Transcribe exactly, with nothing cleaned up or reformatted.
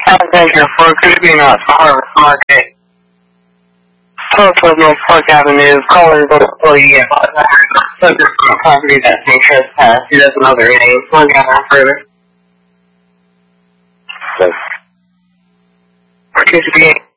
Adventure for Creepy Nuts, Harvest Market. Social Mills Park Avenue, calling the employee about subject to property that's being trespassed. He doesn't know their name. We'll get on further. Could you be